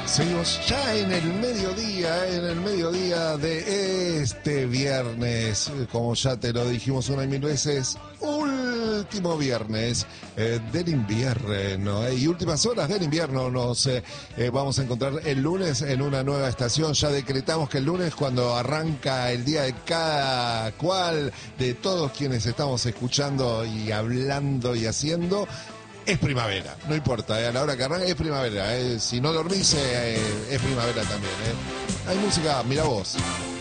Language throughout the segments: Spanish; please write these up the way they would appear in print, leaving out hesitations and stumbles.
Seguimos ya en el mediodía de este viernes, como ya te lo dijimos una y mil veces, último viernes del invierno, y últimas horas del invierno. Nos vamos a encontrar el lunes en una nueva estación. Ya decretamos que el lunes, cuando arranca el día de cada cual, de todos quienes estamos escuchando y hablando y haciendo, es primavera, no importa, a la hora que arranca es primavera, si no dormís es primavera también. Hay música, mira vos.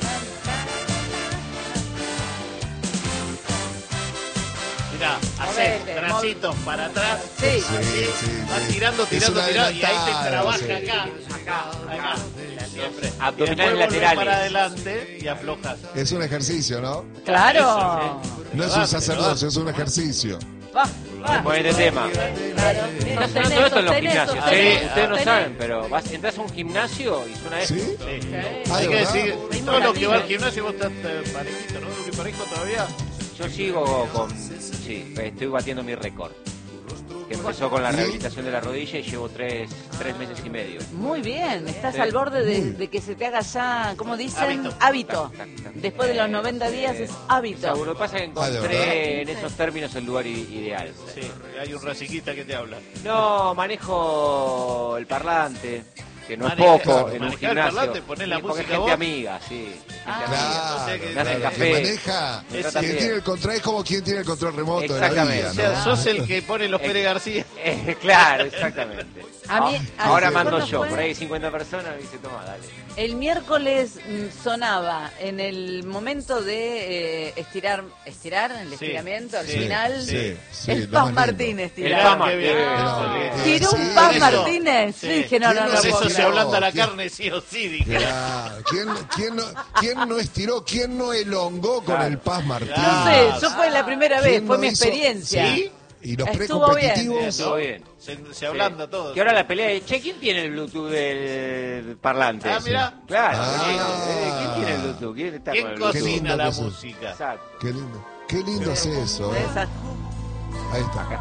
Mirá, hacer bracitos para atrás, Sí. vas tirando, y ahí te trabaja sí. acá, siempre. Abdominales Y después volvés laterales. para adelante y aflojas. Es un ejercicio, ¿no? Claro. No es un sacerdocio, es un ejercicio. Va. Ponete tema. Claro. Está Sostenés, sonando esto en los sostenés, gimnasios. sostenés, Sí, ustedes no sostenés. saben, pero entras a un gimnasio y suena esto. ¿Sí? Sí. Ah, Hay ¿de que verdad? decir, Mismo todo lo que latino. va al gimnasio vos estás parejito, ¿no? ¿Duro y parejo todavía? Yo sigo con... Sí, estoy batiendo mi récord. Que empezó con la rehabilitación de la rodilla y llevo tres meses y medio. Muy bien, estás Sí. al borde de que se te haga ya, ¿cómo dicen? Hábito. Hábito. Tac, tac, tac. Después de los 90 días es hábito. Seguro, lo que pasa es que ¿de encontré en esos términos el lugar ideal. Sí, hay un raciquita que te habla. No, manejo el parlante, que no Maneja- es poco en un manejar el gimnasio. parlante, ponés la Sí, porque música gente vos. amiga, sí. Gente amiga. Claro, o sea que- Me hacen que café. maneja, Me tratan quien bien. tiene el control, es como quien tiene el control remoto de la Exactamente. vida, O sea, ¿no? sos el que pone los Pérez García. Claro, exactamente. A mí- Ahora ¿a- mando cuándo yo, fue? por ahí 50 personas y dice, toma, dale. El miércoles sonaba en el momento de estirar el estiramiento al sí, final. Sí, sí, el lo Paz más lindo. Martínez El tiraba. Paz Qué bien. Martínez. Tiró Sí, un Paz eso. Martínez. Sí. Dije, no, ¿Quién no, no no se puedo Eso se creer. ablanda la ¿Quién? carne sí o sí, dije. Claro. ¿Quién no estiró? ¿Quién no elongó con Claro. el Paz Martínez? No sé, yo fue la primera vez, ¿Quién fue no mi hizo? experiencia. ¿Sí? Y los Estuvo precompetitivos. Estuvo bien. Se ablanda todo. Que ahora la pelea es, che, ¿quién tiene el Bluetooth del parlante? Ah, mirá. Claro, Ah. ¿quién tiene el Bluetooth? ¿Quién está con ¿Quién el Qué Bluetooth? lindo cocina que la es eso. música? Exacto. Qué lindo es eso. Esa- Ahí está.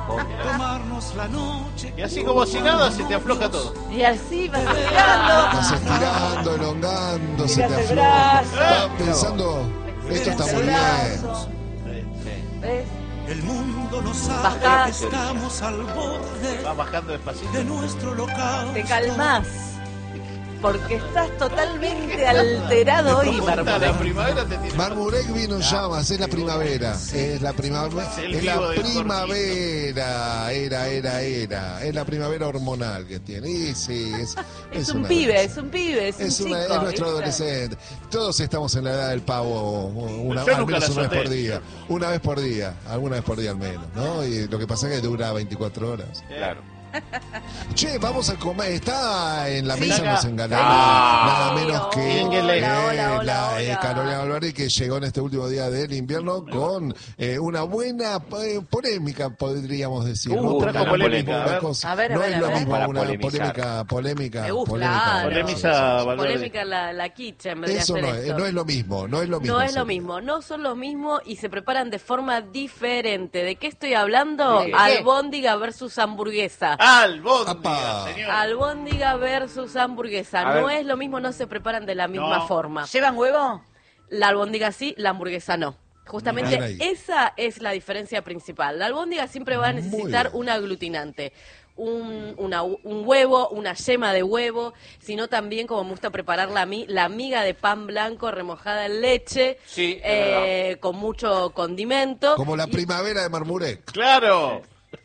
Y así como si nada se te afloja todo. Y así vas estirando. Vas estirando, elongando, se te Tiras el afloja. brazo. Vas pensando, esto está muy bien. ¿Ves? El mundo no sabe Bajás. que estamos al borde Va bajando despacito. de nuestro local. Te calmás. Porque estás totalmente alterado hoy, Hasta la Marmurek. primavera te tiene. Marmurek vino en llamas, es la primavera. Es la primavera. Es el Es la vivo del primavera. Es la primavera hormonal que tiene. Y sí, Es un una pibe, adolescente. es un pibe, es un Es, chico. es nuestro ¿viste? adolescente. Todos estamos en la edad del pavo, Yo al nunca menos la una vez solté. por día. Una vez por día, alguna vez por día al menos, ¿no? Y lo que pasa es que dura 24 horas. Claro. Che, vamos a comer. Está en la Sí. mesa, Acá. nos engalana. Ah. Nada menos que Hola. Carolina Alvari, que llegó en este último día del invierno con una buena polémica, podríamos decir. ¿no? trajo Porque polémica, una a ver. cosa- A ver, no a ver, es a lo ver. mismo Para una polemizar. polémica. Me gusta, claro. Polemiza, Valverde. Polémica la kitchen, vendría a Eso ser no esto. es lo mismo, no es lo mismo. No es sí. lo mismo, no son lo mismo y se preparan de forma diferente. ¿De qué estoy hablando? ¿De qué? Albóndiga versus hamburguesa. Apa. señor. Albóndiga versus hamburguesa. A No ver. es lo mismo, no se preparan de la misma No. forma. ¿Llevan huevo? La albóndiga sí, la hamburguesa no. Justamente Bien ahí. esa es la diferencia principal. La albóndiga siempre va a Muy necesitar bien. un aglutinante. Un huevo, una yema de huevo, sino también, como me gusta prepararla a mí, la miga de pan blanco remojada en leche, Sí, es con mucho condimento. Como la Y- primavera de Marmurek. Claro.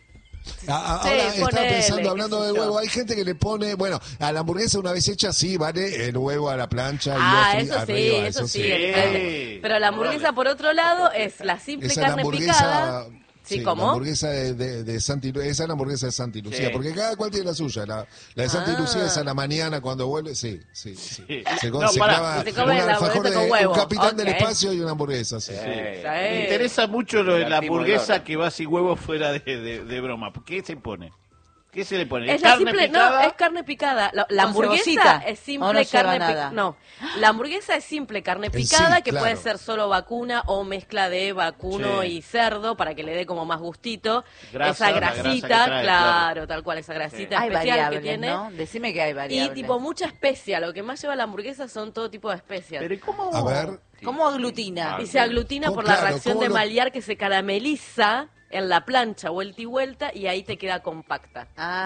Ahora Sí, estaba ponele, pensando, qué hablando sé de yo. huevo, hay gente que le pone, bueno, a la hamburguesa una vez hecha, sí, vale, el huevo a la plancha Ah, y eso sí, arriba, eso sí. sí. depende. Pero la hamburguesa, por otro lado, es la simple Esa es la carne hamburguesa, picada. Sí, la ¿cómo? hamburguesa de Santi, esa es la hamburguesa de Santi Lucía, Sí. porque cada cual tiene la suya. La de Santi Ah. Lucía es a la mañana cuando vuelve, sí. Se, No, se pará. clava Se come un la alfajor hamburguesa de con huevo. un capitán del Ok. espacio y una hamburguesa, sí. Me interesa mucho lo de la La primo hamburguesa Lora. que va sin huevo fuera de broma. ¿Qué se pone? ¿Qué se le pone? Es la ¿Carne simple, picada? no, es carne picada. La ¿Con hamburguesa cebollita? es ¿O simple no lleva carne nada? picada. No, la hamburguesa es simple carne En picada, sí, que claro. puede ser solo vacuna o mezcla de vacuno Sí. y cerdo para que le dé como más gustito. Grasa, esa la grasa que grasita, trae, claro, tal cual, esa grasita Hay especial que variables, tiene. ¿no? Decime que hay Y variables. tipo mucha especia, lo que más lleva la hamburguesa son todo tipo de especias. Pero ¿y cómo? A ver, ¿Cómo aglutina? Y se aglutina ¿Cómo? por la Claro, reacción ¿cómo de lo- Maillard que se carameliza en la plancha vuelta y vuelta y ahí te queda compacta.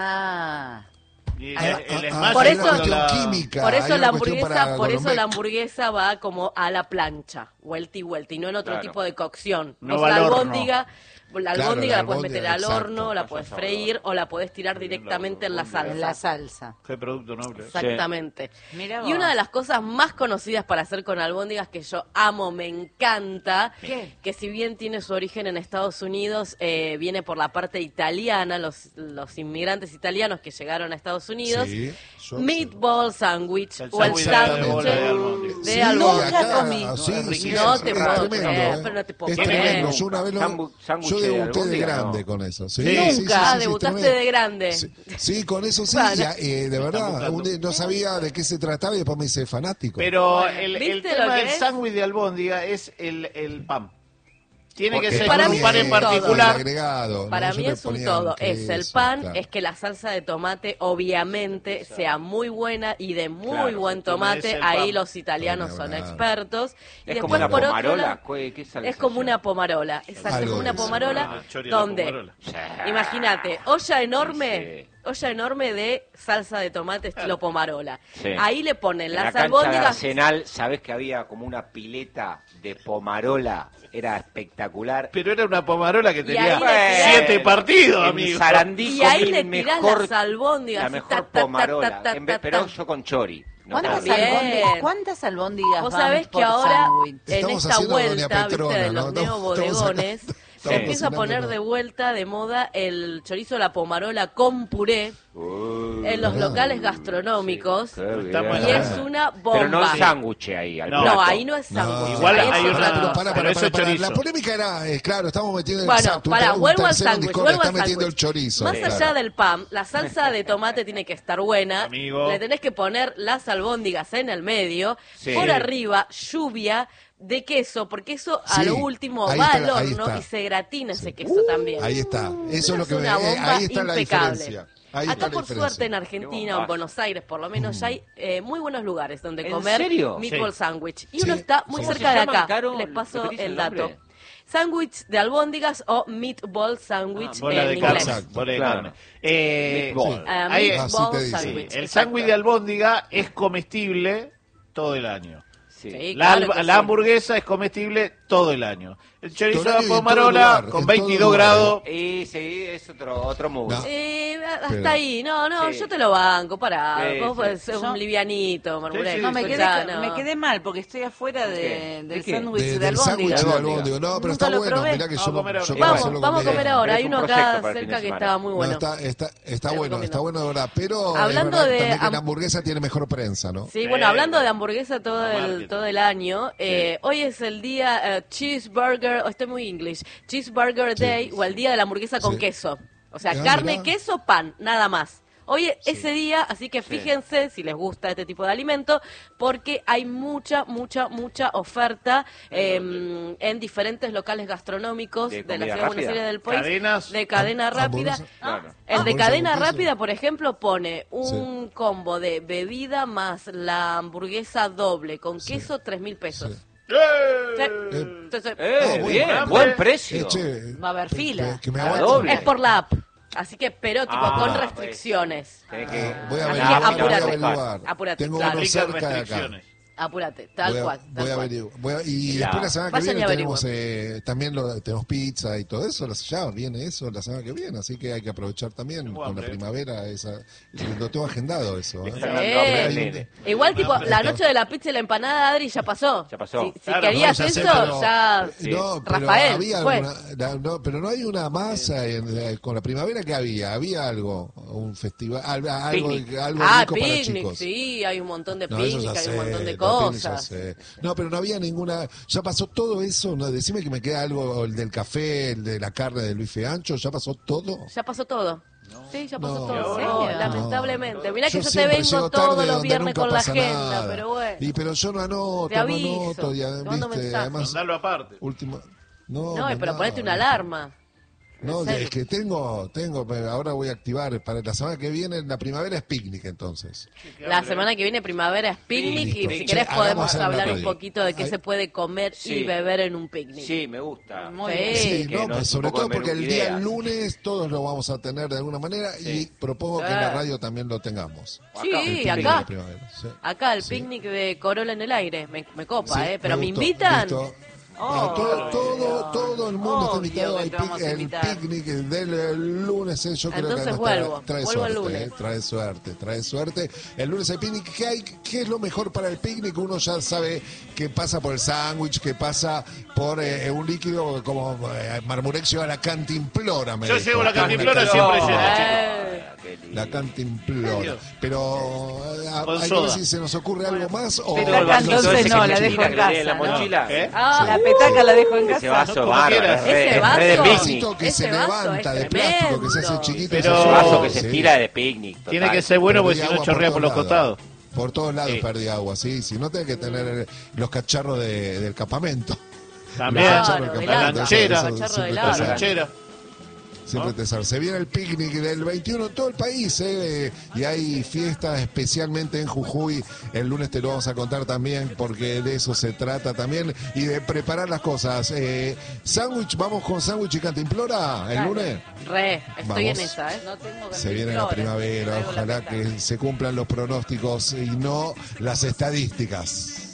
Ah. Y Ahí va. el Ah, smash Por hay es eso- una cuando cuestión la- química. Por hay eso una la cuestión hamburguesa, para por eso Golombek. la hamburguesa va como a la plancha, vuelta y no en otro Claro. tipo de cocción. No Vos va la al horno. albóndiga, la Claro, albóndiga la la puedes meter albóndiga, al exacto. horno, la puedes freír o la puedes tirar directamente en la En la salsa. salsa. Qué producto noble. Exactamente. Mirá Y vos. una de las cosas más conocidas para hacer con albóndigas que yo amo, me encanta, ¿Qué? que si bien tiene su origen en Estados Unidos, viene por la parte italiana, los inmigrantes italianos que llegaron a Estados Unidos. Sí, yo- Meatball sandwich El o el sándwich de sándwich bola de albóndiga. de Sí, albóndiga. Nunca acá, comí. sí, Es sí, riquísimo. No es te puedo tremendo, creer, pero no te puedo es creer. tremendo. Yo una vez Sándwich yo de debuté de albóndiga, grande no. con eso. Sí, Sí. sí, sí, Nunca, sí, debutaste tremendo. de grande. Sí, sí, con eso sí, Bueno. ya, de verdad, buscando. no sabía de qué se trataba y después me hice fanático. Pero Bueno, el ¿viste tema lo que del es? sándwich de albóndiga es el pan. Tiene que Porque ser Para con mí un pan es en un todo. particular. Agregado, Para ¿no? Yo mí le es un ponía todo. Es el queso, pan, claro. es que la salsa de tomate obviamente sea muy buena y de muy Claro, buen tú me des tomate. el Ahí pan. los italianos Ni son hablar. expertos. Y Es como después una por otro pomarola. lado, ¿Qué salsa es como es? una pomarola. Exacto, es Algo como una de eso. pomarola El chori de la donde, pomarola. imagínate, olla enorme. Sí. Olla enorme de salsa de tomate estilo pomarola. Sí. Ahí le ponen En la las cancha de albóndigas. Arsenal, ¿sabés que había como una pileta de pomarola? Era espectacular. Pero era una pomarola que Y tenía ahí le tirás- 7 partidos, En amigo. Sarandí Y ahí comí le el tirás mejor- las albóndigas. La así, mejor ta, ta, ta, pomarola. ta, ta, En vez- ta, pero ta. yo con chori. No ¿Cuántas, con- También. ¿Cuántas albóndigas Vos van sabés por que ahora, sándwich? en Estamos esta haciendo Doña vuelta, viste, Petrona, de ¿no? los Estamos neobodegones, acá- se estamos empieza a poner cocinando, de ¿no? vuelta de moda el chorizo de la pomarola con puré en los locales gastronómicos. Qué bien. Está muy Y bien. es una Pero no bomba. el sándwich ahí, al No. No, plato. ahí no es sándwich. No. Igual ahí es hay otra una- cosa. pero eso es chorizo. La polémica era, claro, estamos metiendo Bueno, exacto, para, un vuelvo al tercero en sándwich, discordia, vuelvo al está metiendo el sándwich. chorizo. Más claro. allá del pan, la salsa de tomate tiene que estar buena. Amigo. Le tenés que poner las albóndigas en el medio. Sí. Por arriba, lluvia de queso, porque eso a Sí, lo último ahí va está, al ahí horno está. y se gratina ese queso también. Ahí está. Eso es lo que me, una bomba ahí está la impecable. diferencia. Ahí está Acá la por diferencia. suerte en Argentina o en Buenos Aires por lo menos ya hay muy buenos lugares donde ¿En comer serio? meatball Sí. sandwich. Y Sí. uno está muy ¿Cómo cerca se de llaman, acá. Caro? Les paso ¿Repetís el el dato. nombre? Sándwich de albóndigas o meatball sandwich Bola en de inglés. carne. Exacto. Bola de Claro. carne. Meatball. Hay- Así Meatball te dice. sandwich. el exacto. sándwich de albóndiga es comestible todo el año. Sí. Sí, La, claro que la sí. hamburguesa es comestible todo el año. El chorizo Todo el de año y en todo pomarola lugar, con en 22 todo lugar, grados. Y sí, es otro mood. No. Hasta Pero- ahí, no, Sí. yo te lo banco, pará, Sí, vos sí. podés ser Yo- un livianito, Marmurek. Sí, sí, No, me sí. quedé, Escuchá, no. me quedé mal porque estoy afuera ¿Qué? del ¿De qué? sándwich de Del sándwich albóndigas. de albóndiga. albóndiga. No, pero Nunca está lo bueno. probé. Mirá que Vamos a comer ahora. yo Igual. solo Vamos a comí- comer ahora, Es hay un uno proyecto acá para el fin cerca de que semana. está muy bueno. No, está Te bueno, está recomiendo. bueno de verdad. Pero Hablando es verdad de también que ham- la hamburguesa tiene mejor prensa, ¿no? Sí, bueno, hablando bueno. de hamburguesa Marketing. todo el año, hoy es el día cheeseburger, estoy muy English, cheeseburger day o el día de la hamburguesa con Sí. queso. O sea, Ah, carne, mirá. queso, pan, nada más. Hoy es ese día, así que fíjense si les gusta este tipo de alimento, porque hay mucha oferta en diferentes locales gastronómicos ¿De de la comida ciudad de Buenos rápida? Aires del país. Cadenas. De cadena rápida. hamburguesa. Claro. El de Hamburguesa cadena con queso. rápida, por ejemplo, pone un combo de bebida más la hamburguesa doble con queso, 3.000 pesos. Sí. Sí. Entonces, bueno, Bien, hambre. buen precio. Che, Va a haber fila. Que me Ah, aguante. doble. es por la app. Así que, pero tipo Ah, con pues. restricciones. Tenés que- Voy a Así averiguar, que voy a apúrate. averiguar. Apúrate, Tengo claro. uno Ricas cerca de acá. restricciones. Apúrate, tal Voy a, cual. voy Tal a cual. averiguar. Y Ya. después la semana que Vayan y viene tenemos averigüen. también tenemos pizza y todo eso. Ya viene eso la semana que viene, así que hay que aprovechar también Tengo con la hambre. primavera. Lo tengo agendado eso. ¿eh? Está dando hambre al Sí. nene. Igual, tipo, la noche de la pizza y la empanada, Adri, ya pasó. Ya pasó. Si Claro, querías No, ya sé, eso, pero- ya... Sí. No, pero Rafael, había fue. no, pero no hay una masa con la primavera que había algo, un festival, algo Picnic. rico Ah, para picnic, chicos. sí, hay un montón de No, eso picnic, ya hay un sé, montón de los picnics ya cosas. sé. No, pero no había ninguna. Ya pasó todo eso. No, decime que me queda algo, el del café, el de la carne de Luis Feancho. Ya pasó todo. Ya pasó todo. Sí, ya pasó No, todo. no, Lamentablemente. Mirá que yo te siempre vengo llego tarde todos los donde viernes nunca con la pasa agenda, nada. pero bueno. Pero yo no anoto, Te aviso, no anoto, te mando ¿viste? mensaje. Además, Mandalo aparte. último... No, No, pero no, ponete una ¿viste? alarma. No, ¿En serio? es que tengo, pero ahora voy a activar para la semana que viene, la primavera es picnic entonces. La semana que viene primavera es picnic y Listo. si querés Che, podemos hagamos en la hablar un radio. poquito de qué Ay. se puede comer y Sí. beber en un picnic. Sí, me gusta. Muy Sí. bien. Sí, que no, nos- pues un sobre poco todo de porque el menú, día ideas. lunes todos lo vamos a tener de alguna manera y Sí. propongo que en la Ah. radio también lo tengamos. Sí, El picnic acá. de primavera, sí. Acá el Sí. picnic de Corolla en el aire, me copa, Sí, pero me gustó, invitan. listo. Oh, Todo el mundo está obvio invitado que al te vamos a el invitar. picnic del lunes. Yo creo Entonces que además vuelvo trae el suerte, lunes. trae suerte. El lunes hay picnic. ¿Qué es lo mejor para el picnic? Uno ya sabe que pasa por el sándwich, que pasa por un líquido como Marmurexio a la cantimplora. Yo llevo la cantimplora siempre llena, chicos. La cantimplora. Pero Con hay que ver soda. si se nos ocurre algo más o... Petaca, el vasito entonces ese no, que la se dejo tira, en que le viene casa, en la ¿no? mochila. ¿Eh? Ah, La petaca la dejo en Ese casa. vaso como bárbaro, quieras. Ese es re vaso. de Un picnic. vasito que Ese se vaso levanta es de plástico, que se hace tremendo. chiquito. Pero- y se Ese lleva. vaso que se Sí. tira de picnic. Total. Tiene que ser bueno porque Perdí si no agua chorrea por los todos costados. lados. Por todos lados Sí. perdí agua, sí. Si no, tenés que tener los cacharros del campamento. También. Los Claro, cacharros de del la campamento, lanchera. eso Cacharro siempre de te lana. La sale. lanchera. Siempre te sale. Se viene el picnic del 21 en todo el país, y hay fiestas especialmente en Jujuy. El lunes te lo vamos a contar también porque de eso se trata también y de preparar las cosas. Sándwich, vamos con sándwich y cantimplora el Dale. lunes. Estoy Vamos. en esa, ¿eh? No tengo Se viene la cantimplora, primavera, traigo la ojalá petaca. que se cumplan los pronósticos y no las estadísticas.